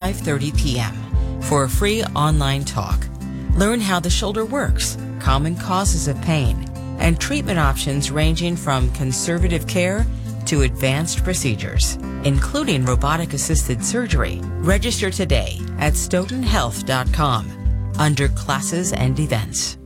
5:30 p.m. for a free online talk. Learn how the shoulder works, common causes of pain, and treatment options ranging from conservative care to advanced procedures, including robotic-assisted surgery. Register today at stoughtonhealth.com under classes and events.